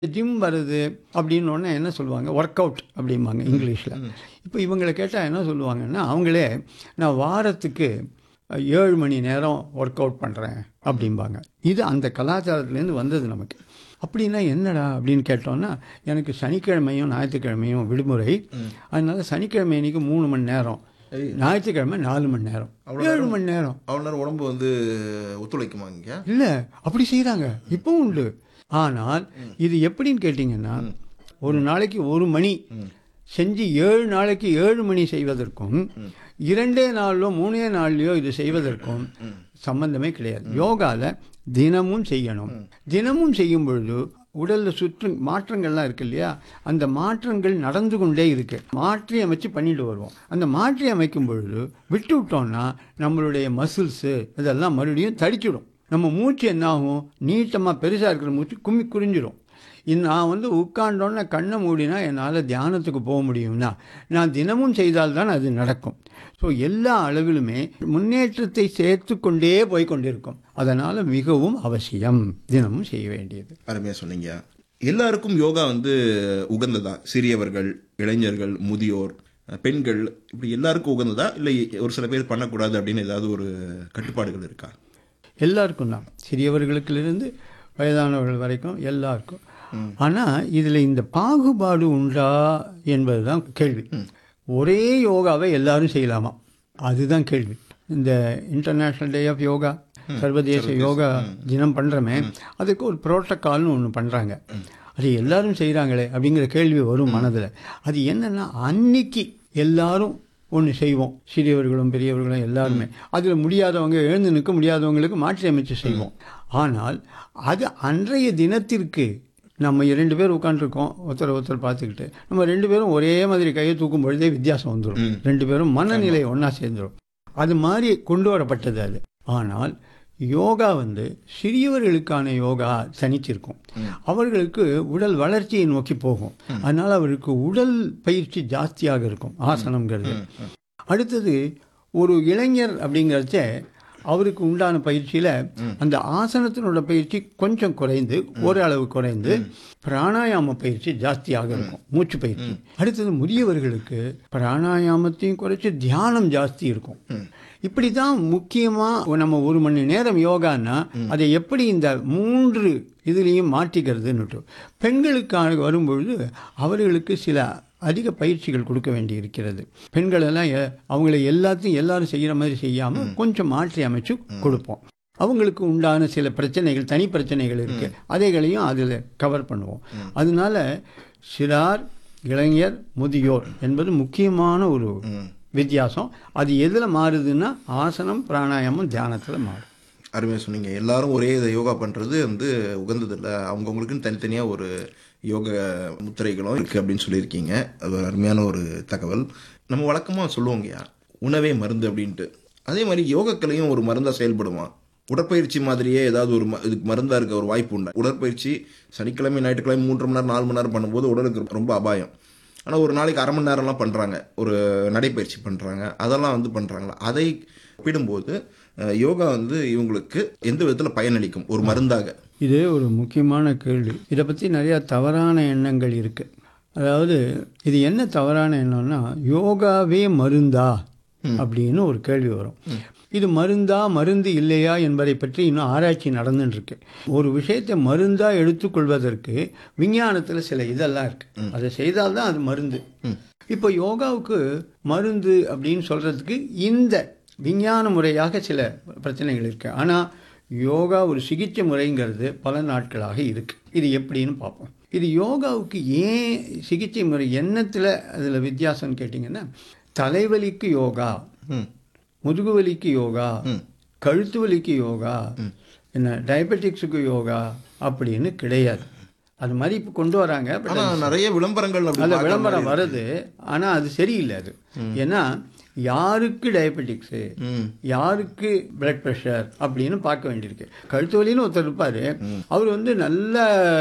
Gym வருது அப்படின்னோடனே என்ன சொல்லுவாங்க, ஒர்க் அவுட் அப்படிம்பாங்க இங்கிலீஷில். இப்போ இவங்களை கேட்டால் என்ன சொல்லுவாங்கன்னா, அவங்களே நான் வாரத்துக்கு 7 மணி நேரம் ஒர்க் அவுட் பண்ணுறேன் அப்படிம்பாங்க. இது அந்த கலாச்சாரத்துலேருந்து வந்தது நமக்கு. அப்படின்னா என்னடா அப்படின்னு கேட்டோன்னா, எனக்கு சனிக்கிழமையும் ஞாயிற்றுக்கிழமையும் விடுமுறை, அதனால சனிக்கிழமை அன்றைக்கி 3 மணி நேரம், ஞாயிற்றுக்கிழமை 4 மணி நேரம், 7 மணி நேரம். அவ்வளோ நேரம் உடம்பு ஒத்துழைக்குமா இங்கே? இல்லை, அப்படி செய்கிறாங்க, இப்பவும் உண்டு. ஆனால் இது எப்படின்னு கேட்டிங்கன்னா, ஒரு நாளைக்கு 1 மணி செஞ்சு 7 நாளைக்கு 7 மணி செய்வதற்கும் 2 நாளிலோ 3 நாள்லையோ இது செய்வதற்கும் சம்பந்தமே கிடையாது. யோகாவில் தினமும் செய்யணும். தினமும் செய்யும் பொழுது உடலில் மாற்றங்கள்லாம் இருக்கு இல்லையா, அந்த மாற்றங்கள் நடந்து கொண்டே இருக்கு. மாற்றி அமைச்சு பண்ணிட்டு வருவோம். அந்த மாற்றி அமைக்கும் பொழுது விட்டு விட்டோம்னா நம்மளுடைய மசில்ஸு இதெல்லாம் மறுபடியும் தடிச்சிடும். நம்ம மூச்சு என்ன ஆகும், நீட்டமாக பெருசாக இருக்கிற மூச்சு குறிஞ்சிடும். நான் உட்கார்ந்தோன்னே கண்ணை மூடினா என்னால் தியானத்துக்கு போக முடியும்னா, நான் தினமும் செய்தால்தான் அது நடக்கும். ஸோ எல்லா அளவிலுமே முன்னேற்றத்தை சேர்த்து கொண்டே போய் கொண்டிருக்கும். அதனால் மிகவும் அவசியம் தினமும் செய்ய வேண்டியது. அருமையாக சொன்னீங்க. எல்லாருக்கும் யோகா உகந்ததா? சிறியவர்கள், இளைஞர்கள், முதியோர், பெண்கள், இப்படி எல்லாருக்கும் உகந்ததா? இல்லை ஒரு சில பேர் பண்ணக்கூடாது அப்படின்னு ஏதாவது ஒரு கட்டுப்பாடுகள் இருக்கா? எல்லாருக்கும் தான், சிறியவர்களுக்கிலிருந்து வயதானவர்கள் வரைக்கும் எல்லாருக்கும். ஆனால் இதில் இந்த பாகுபாடு உண்டா என்பது தான் கேள்வி. ஒரே யோகாவை எல்லாரும் செய்யலாமா, அதுதான் கேள்வி. இந்த இன்டர்நேஷ்னல் டே ஆஃப் யோகா, சர்வதேச யோகா தினம் பண்ணுறமே, அதுக்கு ஒரு புரோட்டோக்கால்னு ஒன்று பண்ணுறாங்க. அது எல்லாரும் செய்கிறாங்களே அப்படிங்கிற கேள்வி வரும் மனதில். அது என்னென்னா, அன்னைக்கு எல்லாரும் ஒன்று செய்வோம், சிறியவர்களும் பெரியவர்களும் எல்லாருமே. அதில் முடியாதவங்க, எழுந்து நிற்க முடியாதவங்களுக்கு மாற்றி அமைச்சு செய்வோம். ஆனால் அது அன்றைய தினத்திற்கு நம்ம 2 பேர் உட்காந்துருக்கோம், ஒருத்தர் பார்த்துக்கிட்டு நம்ம 2 பேரும் ஒரே மாதிரி கையை தூக்கும் பொழுதே வித்தியாசம் வந்துடும். 2 பேரும் மனநிலை ஒன்றா சேர்ந்துடும். அது மாதிரி கொண்டு வரப்பட்டது அது. ஆனால் யோகா சிறியவர்களுக்கான யோகா தனிச்சிருக்கும். அவர்களுக்கு உடல் வளர்ச்சியை நோக்கி போகும். அதனால் அவருக்கு உடல் பயிற்சி ஜாஸ்தியாக இருக்கும் ஆசனம்ங்கிறது. அடுத்தது ஒரு இளைஞர் அப்படிங்கிறச்ச அவருக்கு உண்டான பயிற்சியில் அந்த ஆசனத்தினோட பயிற்சி கொஞ்சம் குறைந்து, ஓரளவு குறைந்து, பிராணாயாம பயிற்சி ஜாஸ்தியாக இருக்கும், மூச்சு பயிற்சி. அடுத்தது முதியவர்களுக்கு பிராணாயாமத்தையும் குறைச்சி தியானம் ஜாஸ்தி இருக்கும். இப்படி தான் முக்கியமாக நம்ம 1 மணி நேரம் யோகான்னா அதை எப்படி இந்த 3 இதுலேயும் மாற்றிக்கிறதுன்னுட்டு. பெண்களுக்காக வரும்பொழுது அவர்களுக்கு சில அதிக பயிற்சிகள் கொடுக்க வேண்டி இருக்கிறது. பெண்களெல்லாம் அவங்கள எல்லாரும் செய்கிற மாதிரி செய்யாமல் கொஞ்சம் மாற்றி அமைச்சு கொடுப்போம். அவங்களுக்கு உண்டான சில பிரச்சனைகள், தனி பிரச்சனைகள் இருக்குது, அதைகளையும் அதில் கவர் பண்ணுவோம். அதனால சிறார், இளைஞர், முதியோர் என்பது முக்கியமான ஒரு வித்தியாசம். அது எதில் மாறுதுன்னா ஆசனம், பிராணாயாமம், தியானத்தில் மாறும். அருமையாக சொன்னீங்க. எல்லாரும் ஒரே இதை யோகா பண்ணுறது உகந்ததில்லை. அவங்கவுங்களுக்குன்னு தனித்தனியாக ஒரு யோக முத்திரைகளும் இருக்குது அப்படின்னு சொல்லியிருக்கீங்க. அது ஒரு அருமையான ஒரு தகவல். நம்ம வழக்கமாக சொல்லுவோங்கய்யா, உணவே மருந்து அப்படின்ட்டு. அதே மாதிரி யோகக்கலையும் ஒரு மருந்தாக செயல்படுமா? உடற்பயிற்சி மாதிரியே ஏதாவது ஒரு இதுக்கு மருந்தாக இருக்க ஒரு வாய்ப்பு உண்டு? உடற்பயிற்சி சனிக்கிழமை ஞாயிற்றுக்கிழமை 3 மணி நேரம் 4 மணி நேரம் பண்ணும்போது உடலுக்கு ரொம்ப அபாயம். ஆனால் ஒரு நாளைக்கு 1/2 மணி நேரம்லாம் பண்ணுறாங்க, ஒரு நடைப்பயிற்சி பண்ணுறாங்க, அதெல்லாம் பண்ணுறாங்களா? அதை ஒப்பிடும்போது யோகா இவங்களுக்கு எந்த விதத்தில் பயனளிக்கும் ஒரு மருந்தாக? இது ஒரு முக்கியமான கேள்வி. இதை பற்றி நிறையா தவறான எண்ணங்கள் இருக்குது. அதாவது இது என்ன தவறான எண்ணம்னா, யோகாவே மருந்தா அப்படின்னு ஒரு கேள்வி வரும். இது மருந்தா மருந்து இல்லையா என்பதை பற்றி இன்னும் ஆராய்ச்சி நடந்துட்டுருக்கு. ஒரு விஷயத்தை மருந்தாக எடுத்துக்கொள்வதற்கு விஞ்ஞானத்தில் சில இதெல்லாம் இருக்குது. அதை செய்தால்தான் அது மருந்து. இப்போ யோகாவுக்கு மருந்து அப்படின்னு சொல்கிறதுக்கு இந்த விஞ்ஞான முறையாக சில பிரச்சனைகள் இருக்குது. ஆனால் யோகா ஒரு சிகிச்சை முறைங்கிறது பல நாட்களாக இருக்குது. இது எப்படின்னு பார்ப்போம். இது யோகாவுக்கு ஏன் சிகிச்சை முறை, என்னத்தில் அதில் வித்தியாசம்னு கேட்டிங்கன்னா, தலைவலிக்கு யோகா, முதுகு வலிக்கு யோகா, கழுத்து வலிக்கு யோகா, டயபெட்டிக்ஸுக்கு யோகா அப்படின்னு கிடையாது. அது மாதிரி இப்போ கொண்டு வராங்க. நிறைய விளம்பரங்கள் அதில் விளம்பரம் வருது. ஆனால் அது சரியில்லை. அது ஏன்னா யாருக்கு டயபெட்டிக்ஸு, யாருக்கு பிளட் ப்ரெஷர் அப்படின்னு பார்க்க வேண்டியிருக்கு. கழுத்து வலின்னு ஒருத்தர் இருப்பார், அவர் நல்ல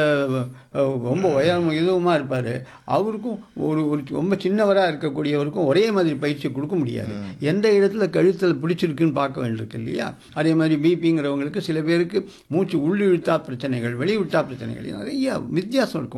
ரொம்ப இதுவுமாக இருப்பார். அவருக்கும் ஒரு ரொம்ப சின்னவராக இருக்கக்கூடியவருக்கும் ஒரே மாதிரி பயிற்சி கொடுக்க முடியாது. எந்த இடத்துல கழுத்தில் பிடிச்சிருக்குன்னு பார்க்க வேண்டியிருக்கு இல்லையா? அதே மாதிரி பிபிங்கிறவங்களுக்கு சில பேருக்கு மூச்சு உள்ளிழுத்தா பிரச்சனைகள், வெளியிழுத்தா பிரச்சனைகள், நிறைய வித்தியாசம் இருக்கும்.